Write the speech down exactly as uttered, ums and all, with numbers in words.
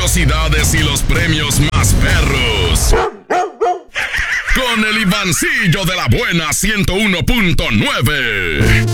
curiosidades y los premios más perros. Con el Ivancillo de la Buena ciento uno punto nueve.